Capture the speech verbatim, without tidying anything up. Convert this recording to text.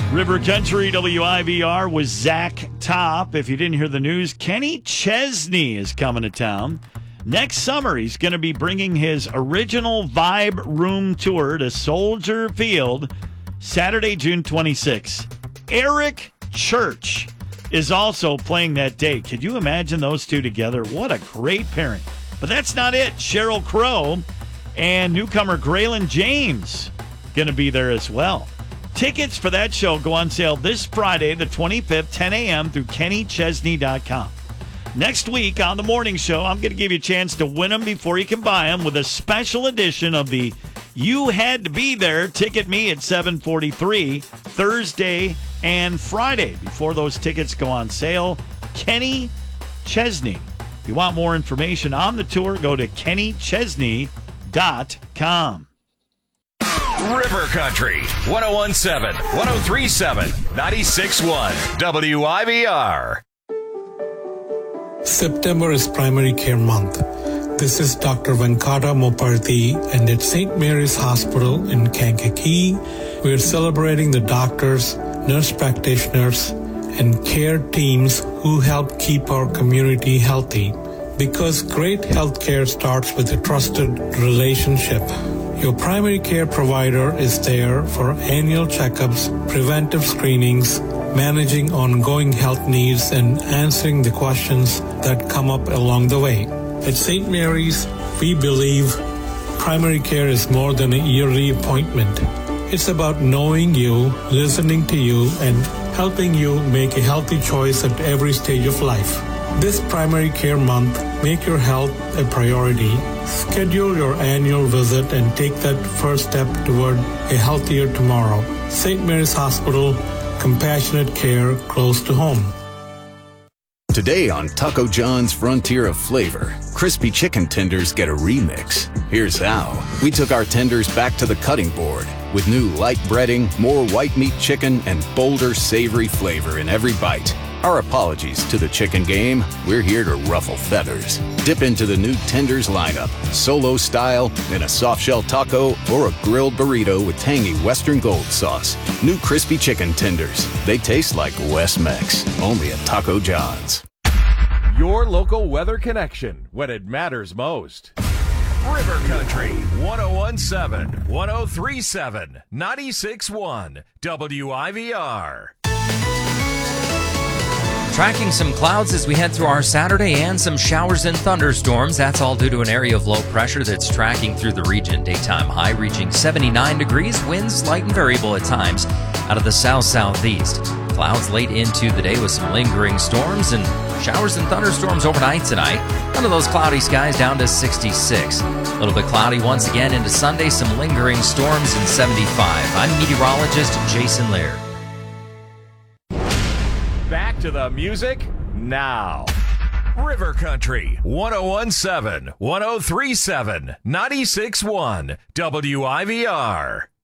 River Country W I V R with Zach Top. If you didn't hear the news, Kenny Chesney is coming to town. Next summer, he's going to be bringing his original Vibe Room tour to Soldier Field Saturday, June twenty-sixth. Eric Church is also playing that day. Could you imagine those two together? What a great pairing. But that's not it. Sheryl Crow and newcomer Graylin James going to be there as well. Tickets for that show go on sale this Friday, the twenty-fifth, ten a.m. through kenny chesney dot com. Next week on the morning show, I'm going to give you a chance to win them before you can buy them with a special edition of the You Had to Be There Ticket Me at seven forty-three, Thursday and Friday, before those tickets go on sale. Kenny Chesney. If you want more information on the tour, go to kenny chesney dot com. River Country, one oh one point seven, one oh three point seven, ninety-six point one, W I V R. September is Primary Care Month. This is Doctor Venkata Moparthy, and at Saint Mary's Hospital in Kankakee, we're celebrating the doctors, nurse practitioners, and care teams who help keep our community healthy. Because great health care starts with a trusted relationship. Your primary care provider is there for annual checkups, preventive screenings, managing ongoing health needs, and answering the questions that come up along the way. At Saint Mary's, we believe primary care is more than a yearly appointment. It's about knowing you, listening to you, and helping you make a healthy choice at every stage of life. This Primary Care Month, make your health a priority. Schedule your annual visit and take that first step toward a healthier tomorrow. Saint Mary's Hospital, compassionate care close to home. Today on Taco John's Frontier of Flavor, crispy chicken tenders get a remix. Here's how. We took our tenders back to the cutting board with new light breading, more white meat chicken, and bolder savory flavor in every bite. Our apologies to the chicken game. We're here to ruffle feathers. Dip into the new tenders lineup, solo style, in a soft shell taco, or a grilled burrito with tangy Western Gold sauce. New crispy chicken tenders. They taste like West Mex. Only at Taco John's. Your local weather connection when it matters most. River Country, one oh one point seven, one oh three point seven, ninety-six point one, W I V R. Tracking some clouds as we head through our Saturday and some showers and thunderstorms. That's all due to an area of low pressure that's tracking through the region. Daytime high reaching seventy-nine degrees. Winds light and variable at times out of the south-southeast. Clouds late into the day with some lingering storms and showers and thunderstorms overnight tonight. Under those cloudy skies down to sixty-six. A little bit cloudy once again into Sunday. Some lingering storms in seventy-five. I'm meteorologist Jason Lear. Back to the music now. River Country, one oh one point seven, one oh three point seven, ninety-six point one, W I V R.